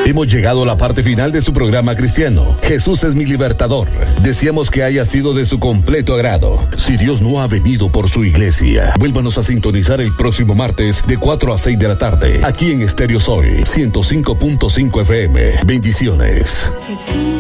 Hemos llegado a la parte final de su programa cristiano. Jesús es mi libertador. Deseamos que haya sido de su completo agrado. Si Dios no ha venido por su iglesia, vuélvanos a sintonizar el próximo martes de 4 a 6 de la tarde, aquí en Estéreo Sol 105.5 FM. Bendiciones. Jesús.